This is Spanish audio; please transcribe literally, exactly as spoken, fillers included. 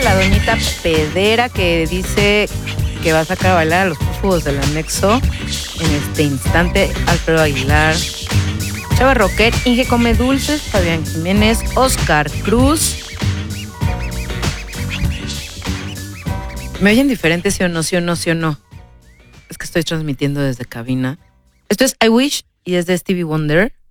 la doñita pedera que dice que va a sacar a bailar a los prófugos del anexo en este instante. Alfredo Aguilar, Chava Roquet, Inge Come Dulces, Fabián Jiménez, Oscar Cruz. ¿Me oyen diferente, sí o no, sí o no, sí o no? Es que estoy transmitiendo desde cabina. Esto es I Wish y es de Stevie Wonder.